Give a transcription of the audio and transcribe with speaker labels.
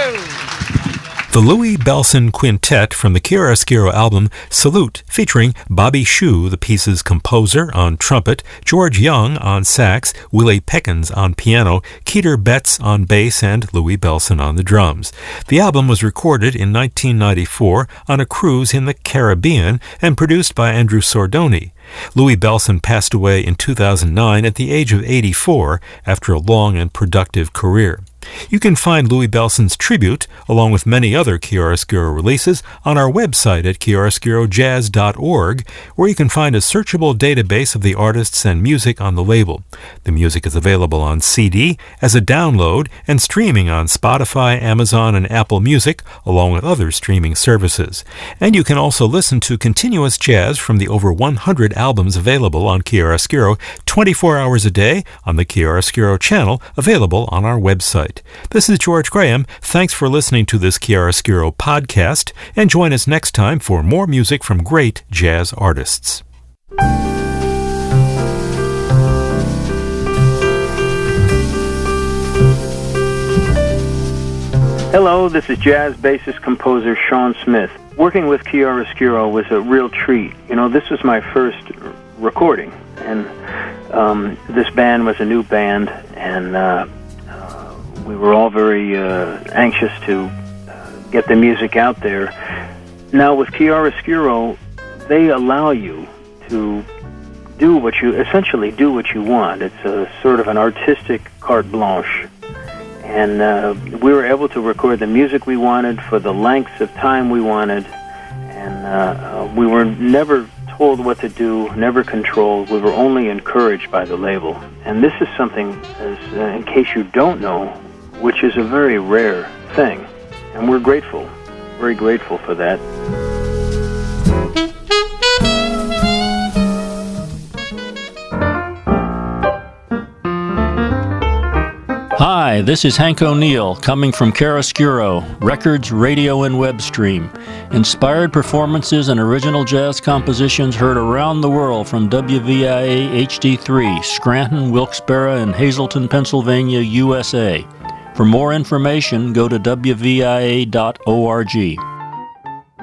Speaker 1: The Louis Bellson Quintet from the Chiaroscuro album Salute, featuring Bobby Shew, the piece's composer, on trumpet, George Young on sax, Willie Pickens on piano, Keeter Betts on bass, and Louis Bellson on the drums. The album was recorded in 1994 on a cruise in the Caribbean and produced by Andrew Sordoni. Louis Bellson passed away in 2009 at the age of 84 after a long and productive career. You can find Louis Bellson's tribute, along with many other Chiaroscuro releases, on our website at chiaroscurojazz.org, where you can find a searchable database of the artists and music on the label. The music is available on CD, as a download, and streaming on Spotify, Amazon, and Apple Music, along with other streaming services. And you can also listen to continuous jazz from the over 100 albums available on Chiaroscuro 24 hours a day on the Chiaroscuro channel, available on our website. This is George Graham. Thanks for listening to this Chiaroscuro podcast, and join us next time for more music from great jazz artists.
Speaker 2: Hello, this is jazz bassist composer Sean Smith. Working with Chiaroscuro was a real treat. You know, this was my first recording, and this band was a new band, and we were all very anxious to get the music out there. Now with Chiaroscuro, they allow you to essentially do what you want. It's a sort of an artistic carte blanche. And we were able to record the music we wanted for the lengths of time we wanted. And we were never told what to do, never controlled. We were only encouraged by the label. And this is something, in case you don't know, which is a very rare thing. And we're grateful, very grateful for that.
Speaker 3: Hi, this is Hank O'Neill, coming from Chiaroscuro, records, radio, and web stream. Inspired performances and original jazz compositions heard around the world from WVIA HD3, Scranton, Wilkes-Barre, and Hazleton, Pennsylvania, USA. For more information, go to wvia.org.